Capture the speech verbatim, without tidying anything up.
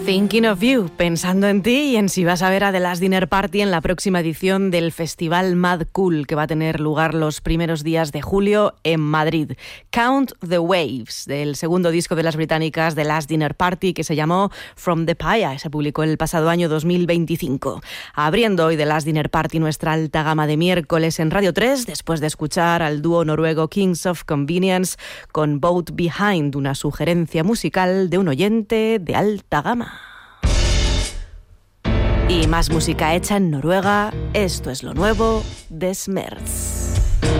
Thinking of You, pensando en ti y en si vas a ver a The Last Dinner Party en la próxima edición del Festival Mad Cool, que va a tener lugar los primeros días de julio en Madrid. Count the Waves, del segundo disco de las británicas The Last Dinner Party, que se llamó From the Paya, se publicó el pasado año dos mil veinticinco. Abriendo hoy The Last Dinner Party nuestra alta gama de miércoles en Radio tres, después de escuchar al dúo noruego Kings of Convenience con Boat Behind, una sugerencia musical de un oyente de alta gama. Y más música hecha en Noruega, esto es lo nuevo de Smerz.